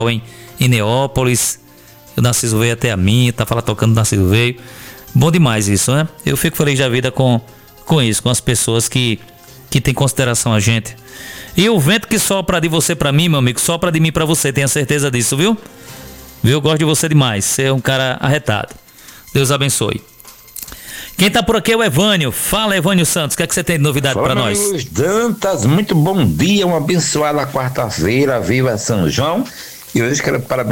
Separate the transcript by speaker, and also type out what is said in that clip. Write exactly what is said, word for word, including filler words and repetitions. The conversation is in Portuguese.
Speaker 1: em, em Neópolis. O Narciso veio até a mim, tá falando, tocando o Narciso veio. Bom demais isso, né? Eu fico feliz da vida com, com isso, com as pessoas que, que têm consideração a gente. E o vento que sopra de você pra mim, meu amigo, sopra de mim pra você, tenha certeza disso, viu? Viu? Eu gosto de você demais, você é um cara arretado. Deus abençoe. Quem tá por aqui é o Evânio. Fala, Evânio Santos, o que é que você tem de novidade para nós?
Speaker 2: Luiz Dantas, muito bom dia, uma abençoada quarta-feira, viva São João. E hoje quero parabenizar